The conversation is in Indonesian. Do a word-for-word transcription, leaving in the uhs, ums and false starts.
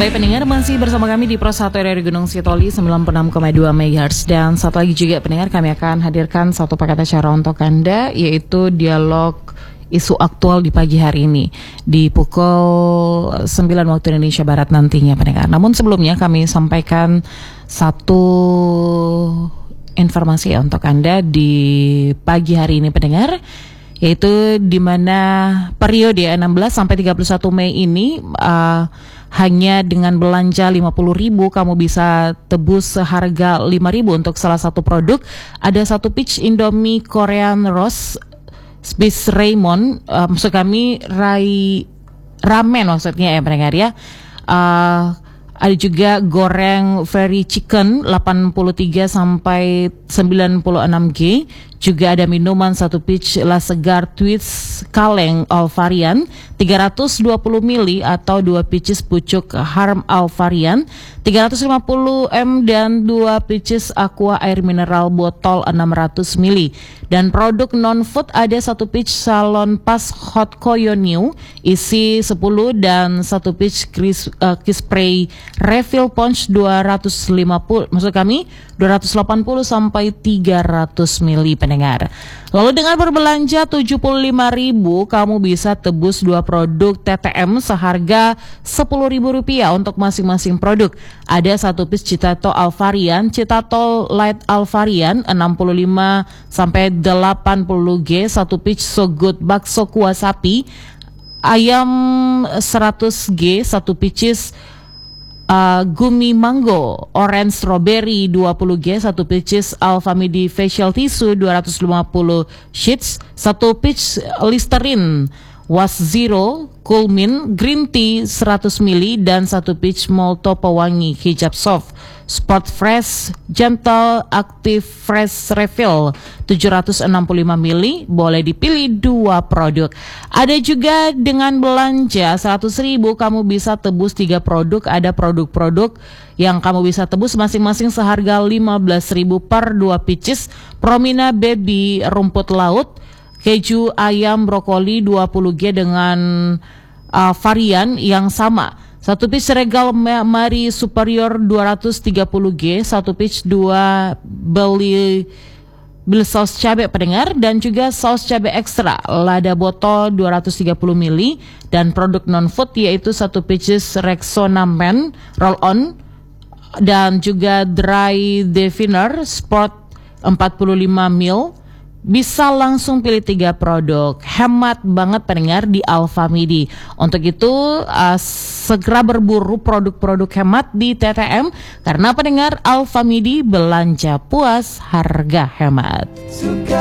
Baik pendengar, masih bersama kami di Pro satu R R Gunung Sitoli sembilan puluh enam koma dua megahertz. Dan satu lagi juga pendengar, kami akan hadirkan satu paket acara untuk Anda, yaitu dialog isu aktual di pagi hari ini di pukul sembilan waktu Indonesia Barat nantinya pendengar. Namun sebelumnya kami sampaikan satu informasi ya untuk Anda di pagi hari ini pendengar, yaitu di mana periode enam belas sampai tiga puluh satu Mei ini uh, hanya dengan belanja lima puluh ribu kamu bisa tebus seharga lima ribu untuk salah satu produk. Ada satu pitch Indomie Korean Roast Swiss Raymond, uh, maksud kami rai ramen maksudnya ya pendengar ya. Uh, ada juga goreng Very Chicken delapan puluh tiga sampai sembilan puluh enam G. Juga ada minuman satu pitch La Segar Twist Kaleng All Varian tiga ratus dua puluh mililiter atau dua pitches pucuk Harm All Varian tiga ratus lima puluh mililiter dan dua pitches Aqua air mineral botol enam ratus mililiter. Dan produk non-food ada satu pitch Salon Pas Hot Koyo New isi sepuluh dan satu pitch Kiss, uh, Kiss Spray Refill Punch dua ratus lima puluh, maksud kami dua ratus delapan puluh sampai tiga ratus mililiter pendengar. Lalu dengan berbelanja tujuh puluh lima ribu kamu bisa tebus dua produk T T M seharga sepuluh ribu rupiah untuk masing-masing produk. Ada satu piece Citato Alvarian, Citato Light Alvarian enam puluh lima sampai delapan puluh G, satu piece So Good Bakso Kuah Sapi ayam seratus G, satu pieces Uh, gumi mango orange strawberry dua puluh G, satu pitches Alfamidi facial tissue dua ratus lima puluh sheets, satu pitch Listerine Was Zero Cool Mint green tea seratus mililiter dan satu pitch Molto pewangi hijab soft Sport Fresh Gentle Active Fresh Refill tujuh ratus enam puluh lima mililiter. Boleh dipilih dua produk. Ada juga dengan belanja seratus ribu kamu bisa tebus tiga produk. Ada produk-produk yang kamu bisa tebus masing-masing seharga lima belas ribu per dua pitches Promina Baby rumput laut, keju ayam brokoli dua puluh G dengan uh, varian yang sama. Satu pitch Regal Mari Superior dua ratus tiga puluh G, satu pitch dua beli beli saus cabai pendengar dan juga saus cabai ekstra lada botol dua ratus tiga puluh mililiter dan produk non food yaitu satu pitches Rexona Men roll on dan juga dry definer sport empat puluh lima mililiter. Bisa langsung pilih tiga produk, hemat banget pendengar di Alfamidi. Untuk itu uh, segera berburu produk-produk hemat di T T M karena pendengar Alfamidi belanja puas harga hemat. Suka